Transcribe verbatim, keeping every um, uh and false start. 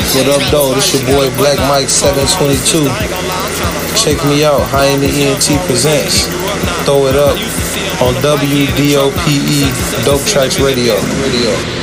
What up, though? This your boy Black Mike seven twenty-two. Check me out. Hyena E N T presents. Throw it up on W D O P E Dope Tracks Radio. Radio.